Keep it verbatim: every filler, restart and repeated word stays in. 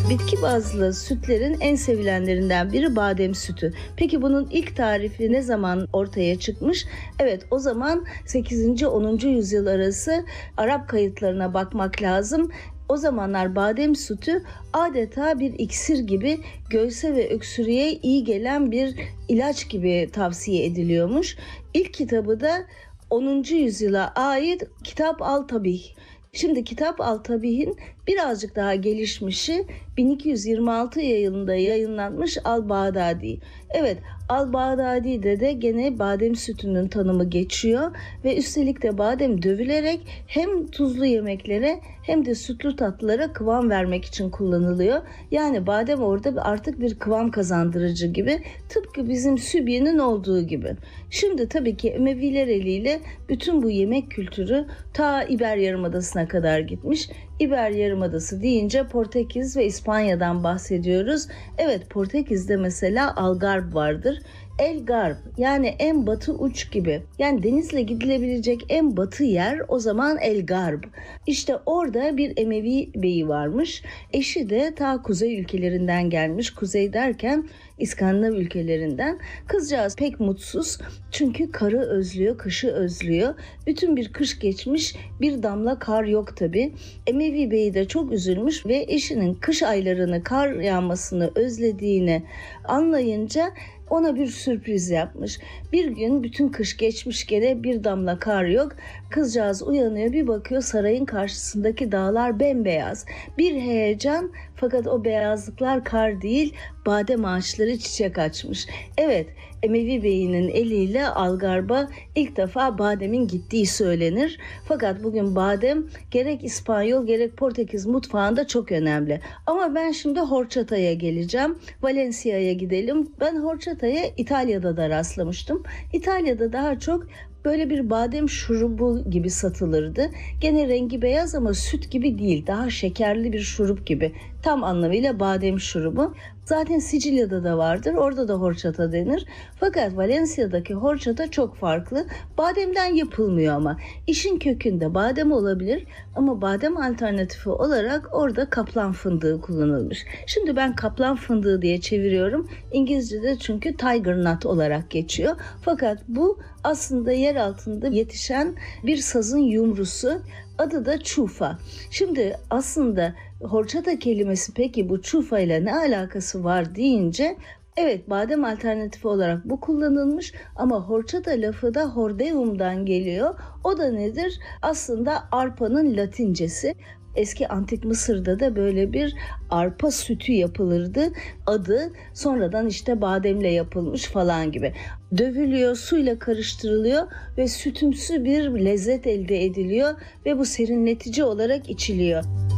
Bitki bazlı sütlerin en sevilenlerinden biri badem sütü. Peki bunun ilk tarifi ne zaman ortaya çıkmış? Evet, o zaman sekizinci onuncu yüzyıl arası Arap kayıtlarına bakmak lazım. O zamanlar badem sütü adeta bir iksir gibi, göğse ve öksürüğe iyi gelen bir ilaç gibi tavsiye ediliyormuş. İlk kitabı da onuncu yüzyıla ait Kitap al-Tabih. Şimdi Kitap al-Tabih'in birazcık daha gelişmişi bin iki yüz yirmi altı yılında yayınlanmış Al-Bağdadi. Evet, Al-Bağdadi'de de gene badem sütünün tanımı geçiyor ve üstelik de badem dövülerek hem tuzlu yemeklere hem de sütlü tatlılara kıvam vermek için kullanılıyor. Yani badem orada artık bir kıvam kazandırıcı gibi, tıpkı bizim sübyenin olduğu gibi. Şimdi tabii ki Emeviler eliyle bütün bu yemek kültürü ta İber Yarımadası'na kadar gitmiş. İber Yarımadası deyince Portekiz ve İspanya'dan bahsediyoruz. Evet, Portekiz'de mesela Algarve vardır. El Garb, yani en batı uç gibi. Yani denizle gidilebilecek en batı yer o zaman El Garb. İşte orada bir Emevi beyi varmış. Eşi de ta kuzey ülkelerinden gelmiş. Kuzey derken İskandinav ülkelerinden. Kızcağız pek mutsuz. Çünkü karı özlüyor, kışı özlüyor. Bütün bir kış geçmiş, bir damla kar yok tabii. Emevi beyi de çok üzülmüş ve eşinin kış aylarını, kar yağmasını özlediğini anlayınca ona bir sürpriz yapmış. Bir gün bütün kış geçmiş, gene bir damla kar yok. Kızcağız uyanıyor, bir bakıyor sarayın karşısındaki dağlar bembeyaz. Bir heyecan, fakat o beyazlıklar kar değil, badem ağaçları çiçek açmış. Evet, Emevi beyinin eliyle Algarve'a ilk defa bademin gittiği söylenir. Fakat bugün badem gerek İspanyol gerek Portekiz mutfağında çok önemli. Ama ben şimdi horçataya geleceğim. Valencia'ya gidelim. Ben horçataya İtalya'da da rastlamıştım. İtalya'da daha çok böyle bir badem şurubu gibi satılırdı. Gene rengi beyaz ama süt gibi değil, daha şekerli bir şurup gibi. Tam anlamıyla badem şurubu. Zaten Sicilya'da da vardır, orada da horçata denir. Fakat Valencia'daki horçata çok farklı. Bademden yapılmıyor ama. İşin kökünde badem olabilir ama badem alternatifi olarak orada kaplan fındığı kullanılmış. Şimdi ben kaplan fındığı diye çeviriyorum. İngilizce'de çünkü tiger nut olarak geçiyor. Fakat bu aslında yer altında yetişen bir sazın yumrusu. Adı da çufa. Şimdi aslında horçata kelimesi, peki bu çufa ile ne alakası var deyince, evet, badem alternatifi olarak bu kullanılmış ama horçata lafı da hordeum'dan geliyor. O da nedir? Aslında arpanın Latincesi. Eski antik Mısır'da da böyle bir arpa sütü yapılırdı. Adı sonradan işte bademle yapılmış falan gibi. Dövülüyor, suyla karıştırılıyor ve sütümsü bir lezzet elde ediliyor ve bu serinletici olarak içiliyor.